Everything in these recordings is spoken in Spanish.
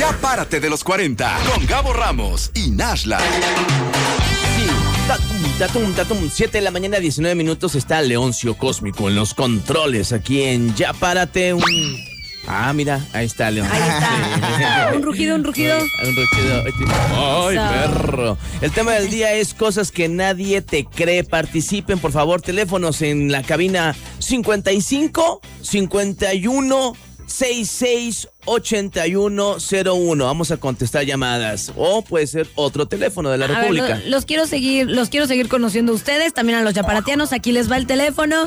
Ya párate de los 40 con Gabo Ramos y Nashla. Tatum, 7 de la mañana, 19 minutos. Está Leoncio Cósmico en los controles aquí en Ya Párate. Mira, ahí está León. Ahí está. Sí. Un rugido. Un rugido. Ay, perro. El tema del día es cosas que nadie te cree. Participen, por favor. Teléfonos en la cabina 55 51 66 8101. Vamos a contestar llamadas. O puede ser otro teléfono de la República. Los quiero seguir conociendo a ustedes, también a los yaparatianos. Aquí les va el teléfono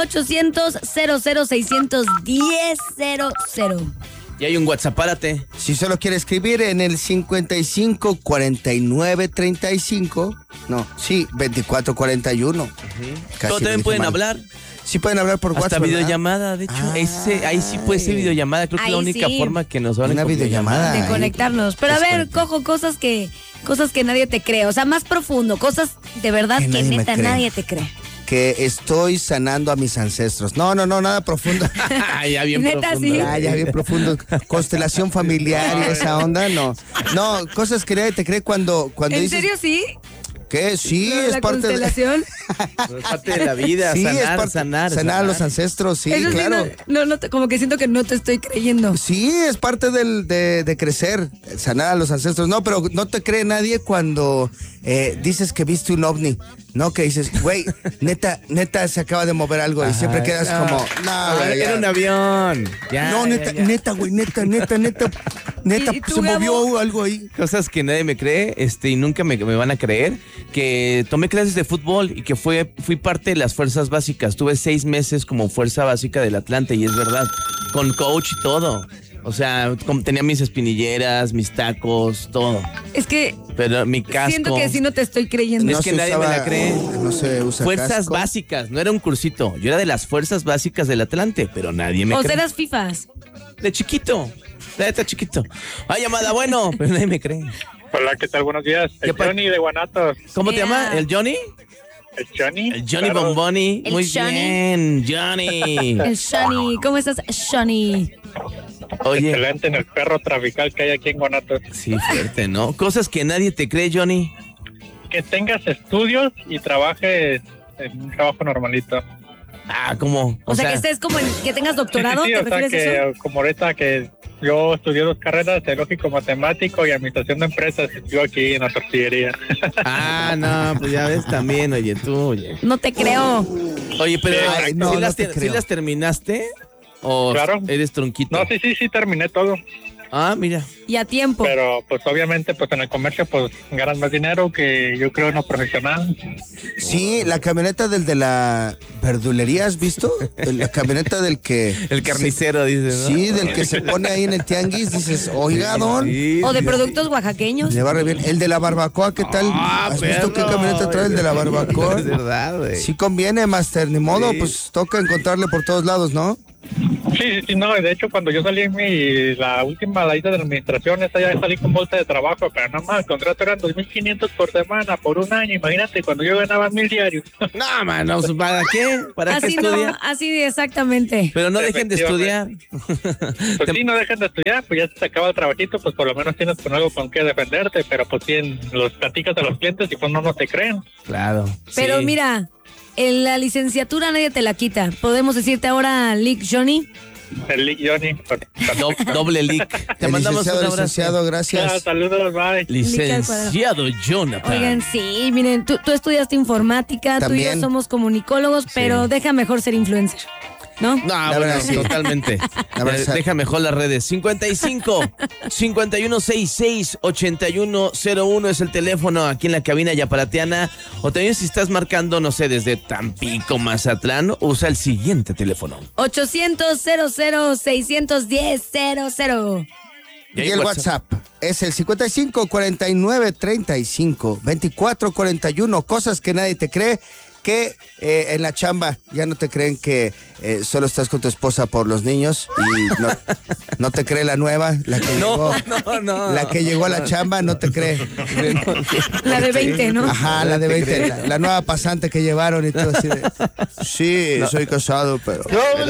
800-00-610-00. Y hay un WhatsApp, párate. Si solo quiere escribir en el 55 49 35. 24 41. Pero también pueden hablar. Sí pueden hablar por hasta WhatsApp, videollamada, de hecho. Ahí sí puede ser videollamada. Creo que es la única forma que nos van a una videollamada de conectarnos. Pero a ver, cojo cosas que nadie te cree. O sea, más profundo. Cosas de verdad que neta nadie te cree. Que estoy sanando a mis ancestros. No, nada profundo. Ya bien neta, profundo. Sí. Ya bien profundo. Constelación familiar y esa onda, no. No, cosas que nadie te cree cuando ¿En dices... serio sí? ¿Qué? Sí, es la parte constelación. Es parte de la vida, sí, sanar a los ancestros, sí, eso claro. Sí, no, como que siento que no te estoy creyendo. Sí, es parte de crecer, sanar a los ancestros. No, pero no te cree nadie cuando dices que viste un ovni. No, que dices, güey, neta, se acaba de mover algo. Y siempre quedas como, no, güey. Era un avión. Neta, güey, neta, se movió algo ahí. Cosas que nadie me cree, y nunca me van a creer. Que tomé clases de fútbol y que fui parte de las fuerzas básicas. Tuve 6 meses como fuerza básica del Atlante, y es verdad, con coach y todo. O sea, tenía mis espinilleras, mis tacos, todo. Es que pero mi casco. siento que sí no te estoy creyendo. Es que nadie me la cree. No se usa fuerzas casco. básicas, no era un cursito. Yo era de las fuerzas básicas del Atlante, pero nadie me cree. O sea, eras fifas. De chiquito. Está chiquito. Ay, llamada, bueno, pero nadie me cree. Hola, ¿qué tal? Buenos días. El Johnny de Guanatos. ¿Cómo te llama? ¿El Johnny? ¿El Johnny? El Johnny claro. Bomboni. El Muy Johnny. bien, Johnny. El Shani. ¿Cómo estás, Shani? Oye. Excelente en el perro trafical que hay aquí en Guanatos. Sí, fuerte, ¿no? Cosas que nadie te cree, Johnny. Que tengas estudios y trabajes en un trabajo normalito. ¿Cómo? O sea, que estés como que tengas doctorado, Sí, ¿te o sea refieres a que eso? como ahorita que yo estudié 2 carreras de lógico matemático y administración de empresas, yo aquí en la tortillería. No, pues ya ves también, oye, No te creo. Oye, pero Sí, no, ¿sí, no las, te creo. ¿sí las terminaste? ¿O Claro. eres tronquito? No, sí, terminé todo. Mira. Y a tiempo. Pero pues obviamente pues en el comercio pues ganas más dinero que yo creo en lo profesional. Sí, la camioneta del de la verdulería, ¿has visto? La camioneta del que... El carnicero, dices, ¿no? Sí, del que se pone ahí en el tianguis, dices, oiga, don, Sí, O de sí. productos oaxaqueños. le va re bien. El de la barbacoa, ¿qué tal? ¿Has visto qué perro. camioneta trae el de la barbacoa? Es verdad, güey. Sí conviene, Master, ni modo, Sí. pues toca encontrarle por todos lados, ¿no? Sí, no, de hecho cuando yo salí la última ida de la administración, esa ya salí con bolsa de trabajo, pero nada más, el contrato eran 2,500 por semana, por un año, imagínate, cuando yo ganaba 1,000 diarios. No, mano, ¿para qué? ¿Para qué Así no, estudiar? así exactamente. Pero no dejen de estudiar. Pues sí, no dejan de estudiar, pues ya se te acaba el trabajito, pues por lo menos tienes con algo con qué defenderte, pero pues sí, los platicas a los clientes y pues no te creen. Claro. Pero sí. mira, en la licenciatura nadie te la quita. ¿Podemos decirte ahora Lick Johnny? El Lick Johnny. Doble leak. Te El mandamos un abrazo. licenciado, Ya, gracias. saludos, bye. Licenciado Jonathan. Oigan, sí, miren, tú estudiaste informática, tú y También. yo somos comunicólogos, pero deja mejor ser influencer, ¿no? No, La bueno, verdad, sí. totalmente. La verdad, Deja mejor las redes. 55 5166 8101 es el teléfono aquí en la cabina yaparateana. O también si estás marcando, no sé, desde Tampico, Mazatlán, usa el siguiente teléfono. 800-00-610-00. Y el WhatsApp es el 55 49 35 24 41. Cosas que nadie te cree. que en la chamba ya no te creen que solo estás con tu esposa por los niños y no te cree la nueva, la que llegó a la chamba, no te cree. La de 20, ¿no? Ajá, la de 20, la nueva pasante que llevaron y todo así de, sí, soy casado, pero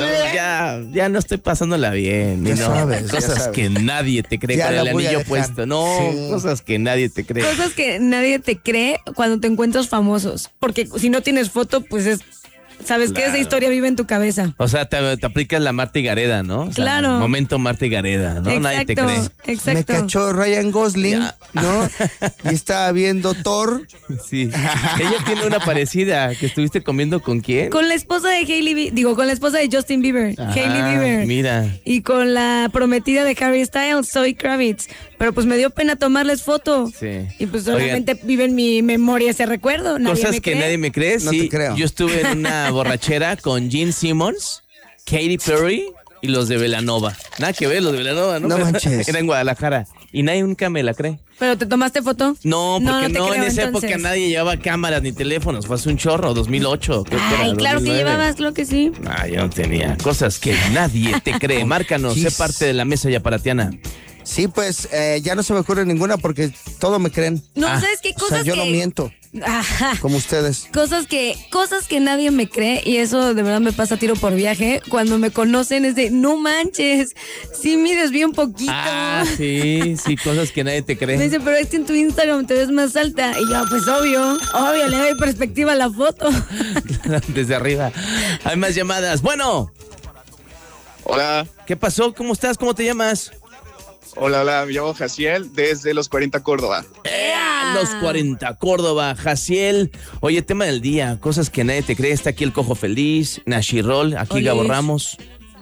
ya no estoy pasándola bien. Ya ¿no? sabes, cosas que nadie te cree con el anillo puesto. No, sí. cosas que nadie te cree. Cosas que nadie te cree cuando te encuentras famosos. Porque si no tienes foto, pues ¿sabes qué? Esa historia vive en tu cabeza. O sea, te aplicas la Marta y Gareda, ¿no? O sea, Claro. Momento Marta y Gareda, ¿no? Nadie te cree. Exacto. me cachó Ryan Gosling, Ya. ¿no? Y estaba viendo Thor. Sí. Ella tiene una parecida que estuviste comiendo con quién. Con la esposa de con la esposa de Justin Bieber, Hailey Bieber. Mira. Y con la prometida de Harry Styles, Zoe Kravitz. Pero pues me dio pena tomarles foto. Sí. Y pues solamente vive en mi memoria ese recuerdo. Nadie Cosas me que cree. nadie me cree. No Sí, te creo. yo estuve en una borrachera con Gene Simmons, Katy Perry y los de Belanova. Nada que ver, los de Belanova, ¿no? No Pero manches. Era en Guadalajara. Y nadie nunca me la cree. ¿Pero te tomaste foto? No, porque te no, en creo, esa entonces. época nadie llevaba cámaras ni teléfonos. Fue hace un chorro, 2008. creo que Ay, era, claro que 2009. llevabas, claro que sí. Ah, yo no tenía. Cosas que nadie te cree. Márcanos, sé parte de la mesa yaparatiana. Sí, pues ya no se me ocurre ninguna porque todo me creen. No, ¿sabes qué O cosas sea, yo que... no miento, Ajá. como ustedes. Cosas que nadie me cree, y eso de verdad me pasa tiro por viaje. Cuando me conocen es de, no manches, sí mides bien poquito. Ah, sí, cosas que nadie te Me cree. dice, pero es que en tu Instagram te ves más alta. Y yo, pues obvio, le doy perspectiva a la foto. Desde arriba. Hay más llamadas. Bueno, Hola, ¿qué pasó? ¿Cómo estás? ¿Cómo te llamas? hola, me llamo Jaciel desde Los 40 Córdoba. Los 40, Córdoba, Jaciel. Oye, tema del día, cosas que nadie te cree. Está aquí el Cojo Feliz, Nashirol, aquí Olis. Gabo Ramos.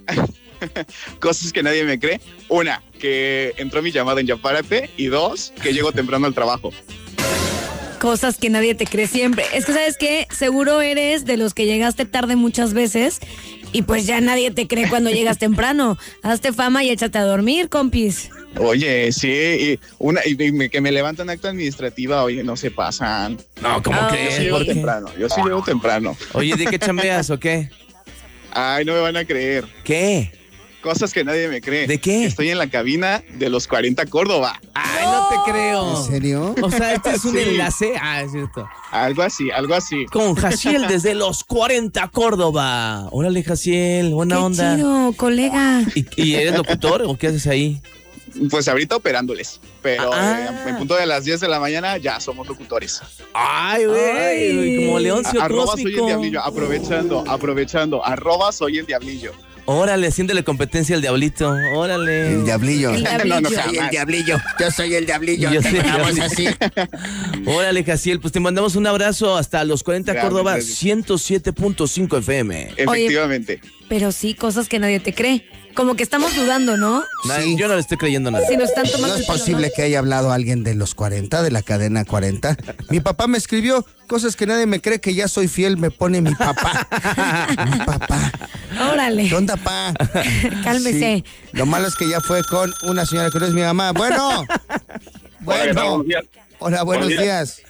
Cosas que nadie me cree. Una, que entró mi llamada en Yapárate. Y dos, que llego temprano al trabajo. Cosas que nadie te cree siempre. Es que, ¿sabes qué? Seguro eres de los que llegaste tarde muchas veces y pues ya nadie te cree cuando llegas temprano. Hazte fama y échate a dormir, compis. Oye, sí, que me levantan acta administrativa, oye, no se pasan. No, ¿cómo Ah, Yo crees? sí llego ¿Por qué? temprano, yo sí llego temprano. Oye, ¿de qué chambeas o qué? Ay, no me van a creer. ¿Qué? Cosas que nadie me cree. ¿De qué? Estoy en la cabina de Los 40 Córdoba. Ay, no te creo. ¿En serio? O sea, este es un Sí. enlace. Ah, es cierto. Algo así. Con Jaciel desde Los 40, Córdoba. Órale, Jaciel, buena Qué onda. chido, colega. ¿Y eres locutor o qué haces ahí? Pues ahorita operándoles. Pero Ah. en punto de las 10 de la mañana ya somos locutores. Ay, güey, Ay. como Leoncio Arroba soy el Cósmico. diablillo. Aprovechando. Arroba soy el diablillo. Órale, haciéndole competencia al diablito. Órale. El diablillo. El diablillo. No, Soy el jamás. diablillo. Yo soy el diablillo. Yo soy el Vamos diablillo. así. Órale, Jaciel, pues te mandamos un abrazo hasta Los 40 Gracias, Córdoba, gracias. 107.5 FM. Efectivamente. Pero sí, cosas que nadie te cree. Como que estamos dudando, ¿no? Sí. Yo no le estoy creyendo nada. Si nos están tomando No es el pelo, posible que haya hablado alguien de los 40, de la cadena 40. Mi papá me escribió cosas que nadie me cree que ya soy fiel, me pone mi papá. Mi papá. ¿no? Órale. ¿Qué onda, pa? Cálmese. Sí. Lo malo es que ya fue con una señora que no es mi mamá. Bueno. Bueno. Hola, buenos días.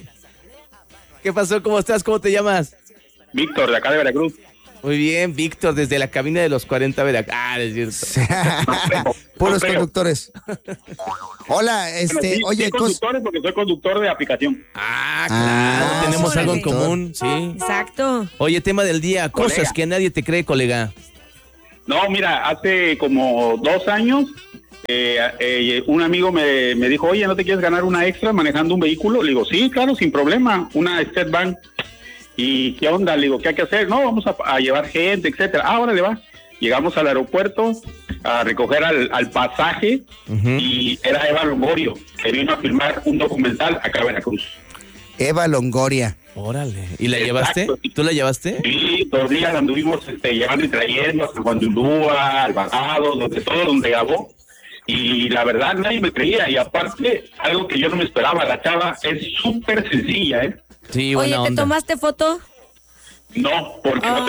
¿Qué pasó? ¿Cómo estás? ¿Cómo te llamas? Víctor, de acá de Veracruz. Muy bien, Víctor, desde la cabina de Los 40 Veracruz. Ah, es cierto. Puros creo. conductores. Hola, oye, conductores porque soy conductor de aplicación. Ah, claro, Ah, tenemos órale. algo en común, sí. Exacto. Oye, tema del día, cosas Colega. que nadie te cree, colega. No, mira, hace como 2 años un amigo me dijo, oye, ¿no te quieres ganar una extra manejando un vehículo? Le digo, sí, claro, sin problema, una Step Van. ¿Y qué onda? Le digo, ¿qué hay que hacer? No, vamos a llevar gente, etcétera. Ah, órale, va. Llegamos al aeropuerto a recoger al pasaje y era Eva Longorio, que vino a filmar un documental acá en Veracruz. Eva Longoria. Órale. ¿Y la Exacto. llevaste? ¿Tú la llevaste? Sí, 2 días la anduvimos llevando y trayendo hasta Guandulúa, al Bajado, donde grabó. Y la verdad nadie me creía. Y aparte, algo que yo no me esperaba, la chava es súper sencilla, ¿eh? Sí, Oye, buena ¿te onda. tomaste foto? No, porque no te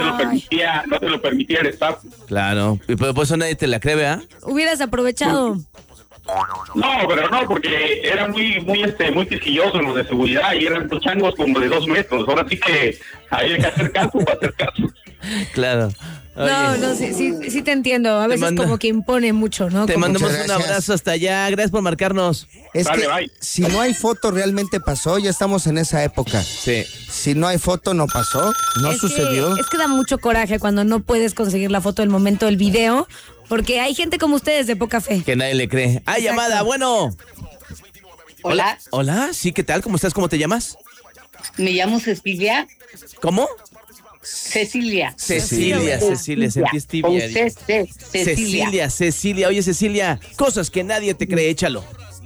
lo permitía el staff. Claro. Y por eso nadie te la cree, ¿verdad? Hubieras aprovechado. No, pero no, porque era muy quisquilloso los de seguridad y eran dos changos como de 2 metros. Ahora sí que hay que hacer caso para hacer caso. Claro. No, sí te entiendo. A veces como que impone mucho, ¿no? Te Como- mandamos Muchas un gracias. abrazo hasta allá. Gracias por marcarnos. Es Dale, que bye. si no hay foto realmente pasó, ya estamos en esa época. Sí. Si no hay foto no pasó, no Es sucedió. Es que da mucho coraje cuando no puedes conseguir la foto del momento del video, porque hay gente como ustedes de poca fe. Que nadie le cree. ¡Ah, llamada! Bueno. Hola, Hola, sí, ¿qué tal? ¿Cómo estás? ¿Cómo te llamas? me llamo Cecilia. ¿Cómo? Cecilia. Cecilia, sentís Con tibia. Cecilia. Cecilia. Oye, Cecilia, cosas que nadie te cree, échalo.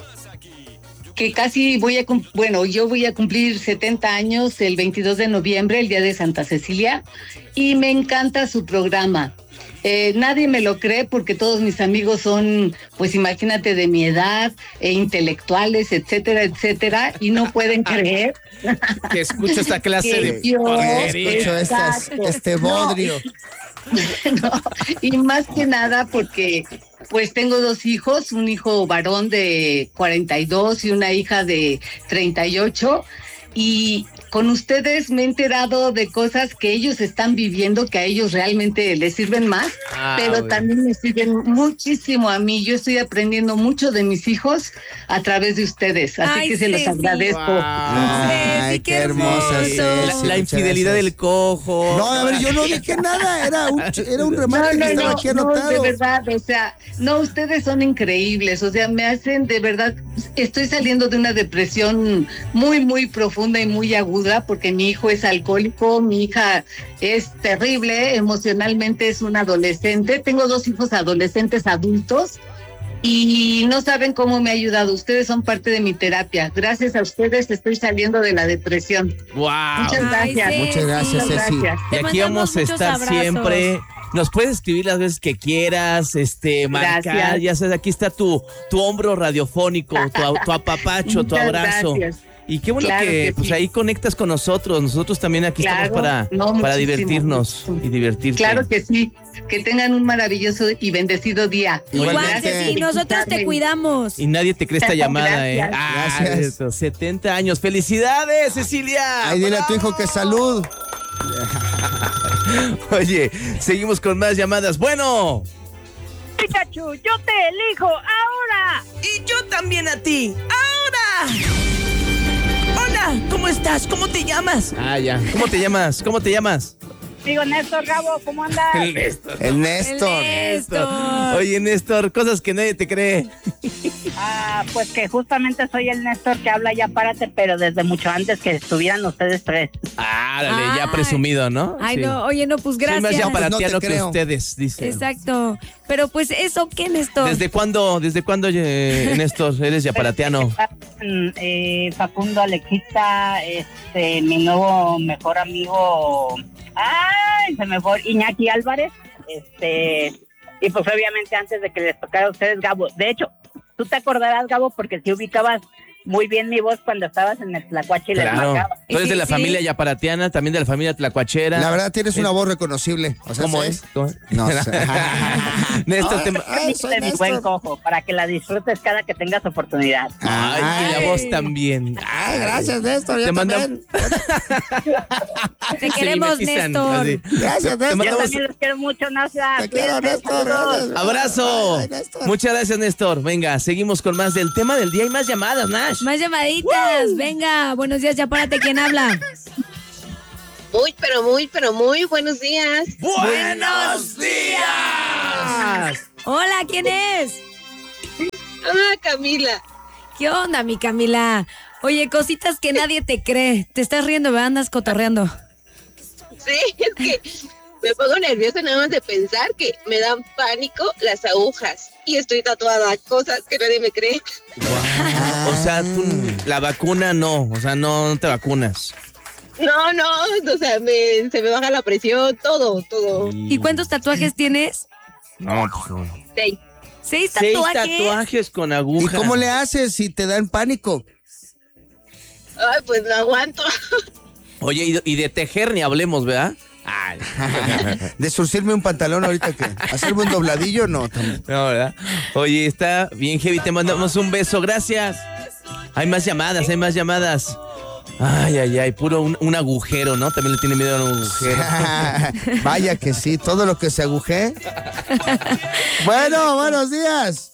Que casi yo voy a cumplir 70 años el 22 de noviembre, el día de Santa Cecilia, y me encanta su programa. Nadie me lo cree porque todos mis amigos son, pues imagínate, de mi edad, intelectuales, etcétera, etcétera, y no pueden creer Que escucho esta clase que de yo porquería. Escucho Exacto. este bodrio. No, y más que nada porque pues tengo 2 hijos, un hijo varón de 42 y una hija de 38, y con ustedes me he enterado de cosas que ellos están viviendo, que a ellos realmente les sirven más, pero bueno. también me sirven muchísimo a mí. Yo estoy aprendiendo mucho de mis hijos a través de ustedes, así Ay, que se los Ceci. agradezco. Ay, Ceci, qué hermosa. hermoso. Ceci, La muchas infidelidad gracias. del cojo. No, a ver, yo no dije nada, era un remate que estaba aquí de anotado. verdad, o sea, no, ustedes son increíbles, o sea, me hacen de verdad, estoy saliendo de una depresión muy, muy profunda y muy aguda, porque mi hijo es alcohólico, mi hija es terrible, emocionalmente es una adolescente, tengo 2 hijos adolescentes adultos, y no saben cómo me ha ayudado. Ustedes son parte de mi terapia. Gracias a ustedes estoy saliendo de la depresión. ¡Wow! Muchas Ay, gracias. Ceci. Muchas gracias, Muchas Ceci. gracias. Y Te aquí vamos mandamos a muchos estar abrazos. siempre. Nos puedes escribir las veces que quieras, marcar, Gracias. ya sabes, aquí está tu hombro radiofónico, tu apapacho, tu Muchas abrazo. gracias. Y qué bueno Claro que que pues sí. ahí conectas con nosotros. Nosotros también aquí Claro. estamos para Muchísimo, divertirnos muchísimo. y divertirte. Claro que sí. Que tengan un maravilloso y bendecido día. Igual, Igualmente. Ceci, nosotros te cuidamos. Y nadie te cree esta llamada, ¿eh? Gracias. Gracias. Eso, 70 años. ¡Felicidades, Cecilia! Ay, dile a tu hijo que salud. Oye, seguimos con más llamadas. Bueno. Pikachu, yo te elijo ahora. Y yo también a ti. ¡Ahora! Hola, ¿cómo estás? ¿Cómo te llamas? Ah, ya. ¿Cómo te llamas? ¿Cómo te llamas? Digo, Néstor, Gabo, ¿cómo andas? El Néstor. El Néstor. El Néstor. Oye, Néstor, cosas que nadie te cree. Pues que justamente soy el Néstor que habla Ya Párate, pero desde mucho antes que estuvieran ustedes 3. Ah, dale, ya Ay. presumido, ¿no? Ay, Sí. no, oye, no, pues Soy más gracias. ya para No ti te que creo. ustedes, dice. Exacto. Pero pues eso, ¿qué, Néstor? ¿Desde cuándo, Néstor, eres yaparatiano? Facundo Alexita, mi nuevo mejor amigo, se me fue, Iñaki Álvarez, y pues obviamente antes de que les tocara a ustedes, Gabo. De hecho, tú te acordarás, Gabo, porque sí ubicabas muy bien mi voz cuando estabas en el Tlacuache y les Claro. marcaba. Tú eres de la Sí. familia yaparatiana, también de la familia tlacuachera. La verdad tienes una voz reconocible. O sea, ¿Cómo ¿sí? es? ¿Cómo es? No sé. Néstor, Ay, soy De mi buen Néstor. cojo, para que la disfrutes cada que tengas oportunidad. Ay, y la voz también. Ay, gracias, Néstor. Yo Te manda- también. Te queremos, Sí, metizan, Néstor. así. Gracias, Te Néstor. Yo mandamos también los quiero mucho, Nasia. Te quiero, Néstor. Gracias. abrazo. Ay, Néstor. Muchas gracias, Néstor. Venga, seguimos con más del tema del día y más llamadas, Nash. Más llamaditas. Venga, buenos días, ya párate. ¿Quién habla? Pero muy buenos días. ¡Buenos días! Hola, ¿quién es? Ah, Camila. ¿Qué onda, mi Camila? Oye, cositas que nadie te cree. Te estás riendo, ¿verdad? Andas cotorreando. Sí, es que me pongo nerviosa nada más de pensar que me dan pánico las agujas. Y estoy tatuada, cosas que nadie me cree. O sea, tú, la vacuna no, o sea, no te vacunas. No, o sea, se me baja la presión, todo. ¿Y cuántos tatuajes tienes? No, pues no. 6. 6 6 tatuajes. tatuajes con ¿Y aguja. cómo le haces si te dan pánico? Ay, pues no aguanto. Oye, y de tejer ni hablemos, ¿verdad? De surcirme un pantalón ahorita que hacerme un dobladillo, no. No, ¿verdad? Oye, está bien heavy, te mandamos un beso, gracias. Hay más llamadas. Ay, puro un agujero, ¿no? También le tiene miedo a un agujero. Vaya que sí, todo lo que se aguje. Bueno, buenos días.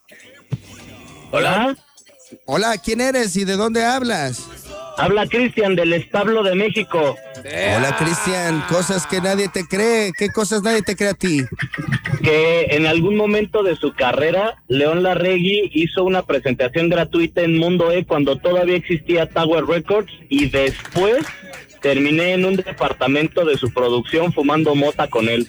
Hola. Hola, ¿quién eres y de dónde hablas? Habla Cristian del Establo de México. Hola, Cristian. Cosas que nadie te cree. ¿Qué cosas nadie te cree a ti? Que en algún momento de su carrera, León Larregui hizo una presentación gratuita en Mundo E cuando todavía existía Tower Records y después terminé en un departamento de su producción fumando mota con él.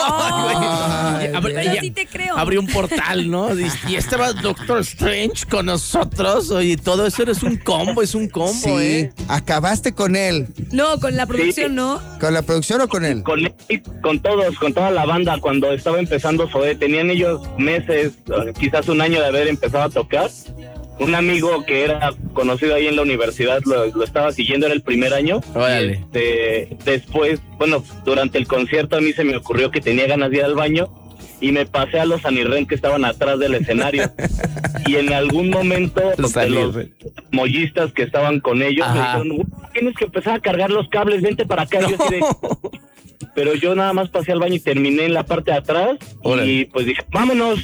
Sí te creo. Abrió un portal, ¿no? Y estaba Doctor Strange con nosotros. Oye, todo eso es un combo, Sí, acabaste con él. No, con la producción, ¿no? ¿Con la producción o con él? Con todos, con toda la banda, cuando estaba empezando Zoé. Tenían ellos meses, quizás un año de haber empezado a tocar. Un amigo que era conocido ahí en la universidad lo estaba siguiendo, era el primer año. Órale. Después, bueno, durante el concierto a mí se me ocurrió que tenía ganas de ir al baño y me pasé a los Anirren que estaban atrás del escenario. Y en algún momento los mollistas que estaban con ellos me dijeron, tienes que empezar a cargar los cables, vente para acá. No. Yo así de... Pero yo nada más pasé al baño y terminé en la parte de atrás. Órale. Y pues dije, vámonos.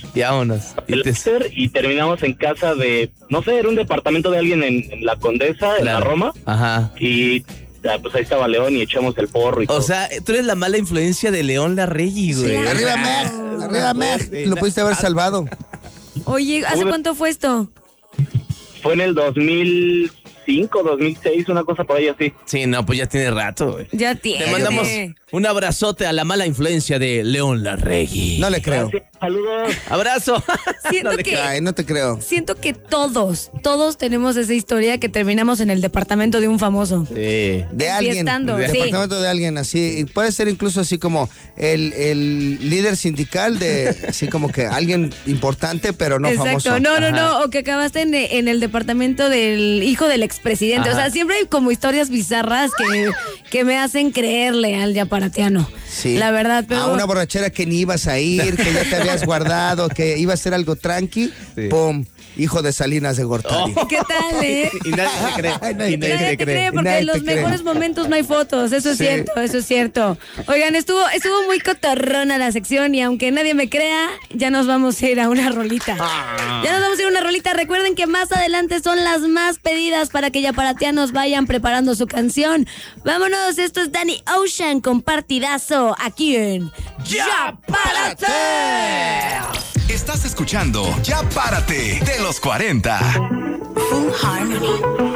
Y terminamos en casa de, no sé, era un departamento de alguien en la Condesa, en la Roma. Ajá. Y pues ahí estaba León y echamos el porro y todo. O sea, tú eres la mala influencia de León Larregui, güey. Sí, arriba Meg. Lo pudiste haber salvado. Oye, ¿hace cuánto fue esto? Fue en el 2005, 2006, una cosa por ahí así. Sí, no, pues ya tiene rato, güey. Ya tiene. Te mandamos un abrazote a la mala influencia de León Larregui. No le creo. Gracias, saludos. Abrazo. No te creo. Siento que todos tenemos esa historia que terminamos en el departamento de un famoso. Sí. De alguien. Departamento de alguien, así. Y puede ser incluso así como el líder sindical de, así como que alguien importante, pero no famoso. No. O que acabaste en el departamento del hijo del expresidente. Ajá. O sea, siempre hay como historias bizarras que me hacen creerle al yaparatiano. Sí. La verdad, pero... A una borrachera que ni ibas a ir, que ya te habías guardado, que iba a ser algo tranqui, sí. ¡Pum! Hijo de Salinas de Gortari. ¿Qué tal, Y nadie te cree. Nadie te cree porque en los mejores momentos no hay fotos. Eso es cierto, eso es cierto. Oigan, estuvo muy cotorrona la sección y aunque nadie me crea, ya nos vamos a ir a una rolita. Recuerden que más adelante son las más pedidas para que yaparatianos vayan preparando su canción. Vámonos, esto es Danny Ocean con Partidazo aquí en Ya Párate. Estás escuchando Ya Párate de los 40. Full Harmony.